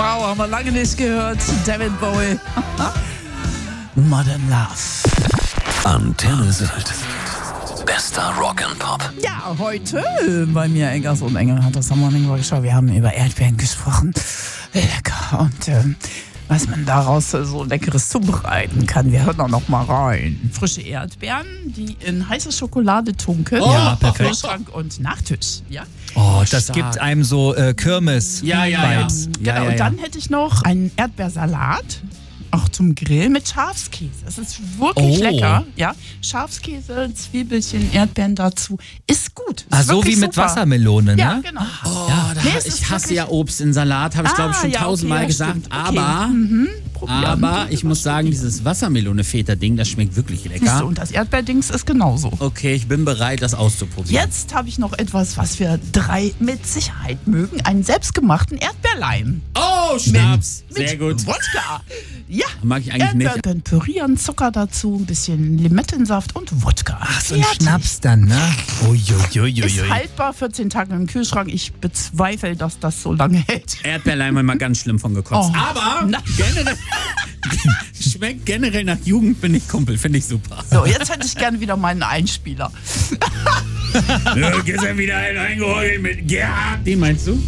Wow, haben wir lange nicht gehört. David Bowie. Modern Love. Antenne Sylt. Bester Rock and Pop. Ja, heute bei mir Eggers und Engel hat das Morning Rock Show. Wir haben über Erdbeeren gesprochen. Lecker. Und was man daraus so Leckeres zubereiten kann. Wir hören auch noch mal rein. Frische Erdbeeren, die in heiße Schokolade tunken. Oh, ja, perfekt. Kühlschrank und Nachtisch. Ja. Oh, das stark. gibt einem so Kirmes-Vibes. Ja. Genau, und dann hätte ich noch einen Erdbeersalat. Auch zum Grill mit Schafskäse. Es ist wirklich lecker. Ja, Schafskäse, Zwiebelchen, Erdbeeren dazu. Ist gut. Ist So wie mit super. Wassermelone, ne? Ja, genau. Ich hasse ja Obst in Salat, habe ich glaube ich schon tausendmal gesagt. Aber ich muss sagen, dieses Wassermelone-Feta-Ding, das schmeckt wirklich Siehst lecker. du, und das Erdbeerdings ist genauso. Okay, ich bin bereit, das auszuprobieren. Jetzt habe ich noch etwas, was wir drei mit Sicherheit mögen. Einen selbstgemachten Erdbeerleim. Oh, Schnaps. Sehr gut. Wodka. Ja. Mag ich eigentlich nicht. Erdbeeren pürieren, Zucker dazu, ein bisschen Limettensaft und Wodka. Ach, so ein Fertig. Schnaps dann, ne? Ist haltbar, 14 Tage im Kühlschrank. Ich bezweifle, dass das so lange hält. Erdbeerleim immer ganz schlimm von gekotzt. Oh. Aber generell, schmeckt generell nach Jugend, bin ich Kumpel, finde ich super. So, jetzt hätte ich gerne wieder meinen Einspieler. Gestern wieder einen eingeholt mit Gerhard. Den meinst du?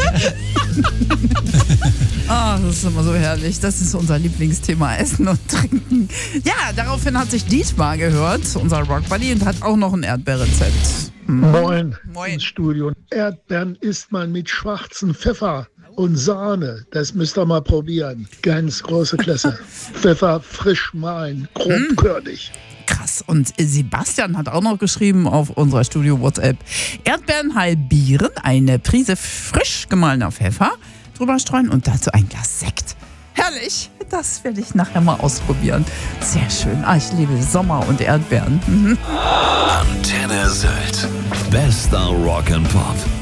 Ah, das ist immer so herrlich. Das ist unser Lieblingsthema, Essen und Trinken. Ja, daraufhin hat sich Dietmar gehört, unser Rockbuddy, und hat auch noch ein Erdbeerrezept. Moin, Moin. ins Studio. Erdbeeren isst man mit schwarzem Pfeffer und Sahne. Das müsst ihr mal probieren. Ganz große Klasse. Pfeffer frisch mahlen, grobkörnig. Krass. Und Sebastian hat auch noch geschrieben auf unserer Studio-WhatsApp: Erdbeeren halbieren, eine Prise frisch gemahlener Pfeffer drüber streuen und dazu ein Glas Sekt. Herrlich. Das werde ich nachher mal ausprobieren. Sehr schön. Ich liebe Sommer und Erdbeeren. Antenne Sylt. Bester Rock and Pop.